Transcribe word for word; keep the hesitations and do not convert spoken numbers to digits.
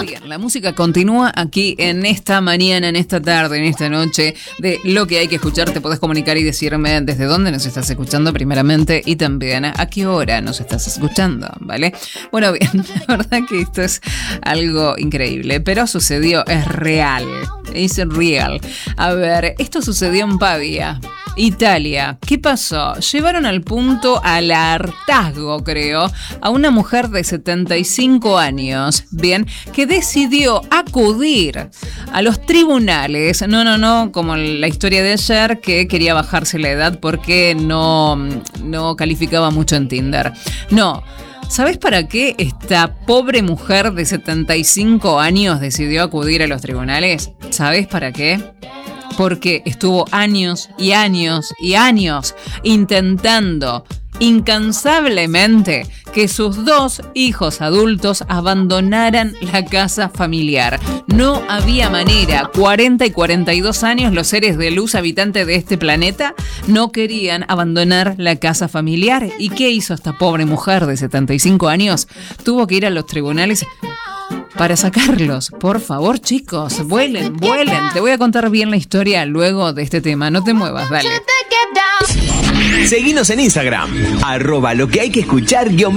Bien, la música continúa aquí en esta mañana, en esta tarde, en esta noche de Lo que hay que escuchar. Te podés comunicar y decirme desde dónde nos estás escuchando primeramente y también a qué hora nos estás escuchando, ¿vale? Bueno, bien, la verdad que esto es algo increíble, pero sucedió, es real, es real. A ver, esto sucedió en Pavía, Italia. ¿Qué pasó? Llevaron al punto al hartazgo, creo, a una mujer de setenta y cinco años, bien, que decidió acudir a los tribunales. No, no, no, como la historia de ayer, que quería bajarse la edad porque no, no calificaba mucho en Tinder. No. ¿Sabés para qué esta pobre mujer de setenta y cinco años decidió acudir a los tribunales? ¿Sabés para qué? Porque estuvo años y años y años intentando incansablemente que sus dos hijos adultos abandonaran la casa familiar. No había manera. cuarenta y cuarenta y dos años, los seres de luz habitantes de este planeta no querían abandonar la casa familiar. ¿Y qué hizo esta pobre mujer de setenta y cinco años? Tuvo que ir a los tribunales para sacarlos. Por favor, chicos, vuelen, vuelen. Te voy a contar bien la historia luego de este tema. No te muevas, dale. Seguinos en Instagram, arroba lo que hay que escuchar guión